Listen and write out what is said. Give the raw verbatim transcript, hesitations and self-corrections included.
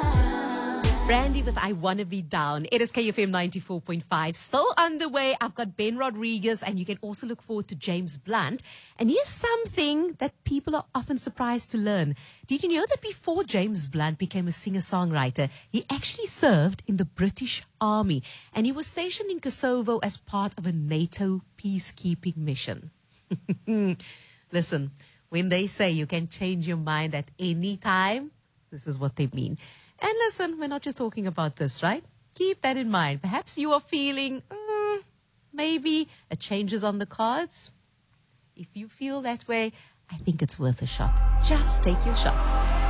Brandy with I Wanna Be Down. It is K F M ninety-four point five. Still underway. I've got Ben Rodriguez, and you can also look forward to James Blunt. And here's something that people are often surprised to learn. Did you know that before James Blunt became a singer-songwriter, he actually served in the British Army, and he was stationed in Kosovo as part of a NATO peacekeeping mission. Listen, when they say you can change your mind at any time, this is what they mean. And listen, we're not just talking about this, right? Keep that in mind. Perhaps you are feeling, mm, maybe a change is on the cards. If you feel that way, I think it's worth a shot. Just take your shot.